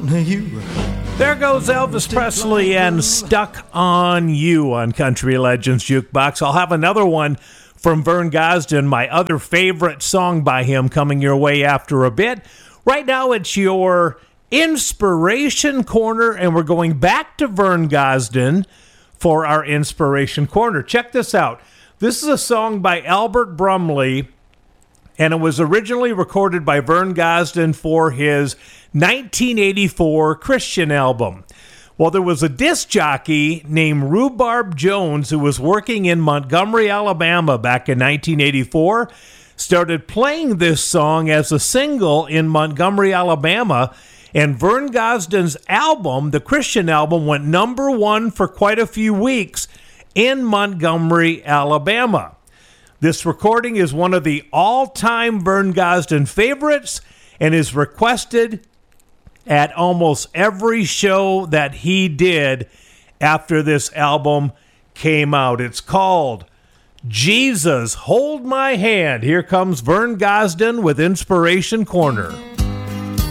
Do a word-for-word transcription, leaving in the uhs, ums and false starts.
you. There goes Elvis Presley and Stuck on You on Country Legends Jukebox. I'll have another one from Vern Gosdin, my other favorite song by him, coming your way after a bit. Right now it's your Inspiration Corner, and we're going back to Vern Gosdin for our Inspiration Corner. Check this out. This is a song by Albert Brumley, and it was originally recorded by Vern Gosdin for his nineteen eighty-four Christian album. Well, there was a disc jockey named Rhubarb Jones who was working in Montgomery, Alabama back in nineteen eighty-four, started playing this song as a single in Montgomery, Alabama, and Vern Gosdin's album, the Christian album, went number one for quite a few weeks in Montgomery, Alabama. This recording is one of the all-time Vern Gosdin favorites and is requested at almost every show that he did after this album came out. It's called Jesus, Hold My Hand. Here comes Vern Gosdin with Inspiration Corner.